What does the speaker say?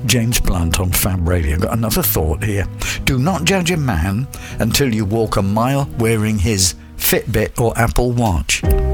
James Blunt on Fab Radio. Got another thought here. Do not judge a man until you walk a mile wearing his Fitbit or Apple Watch.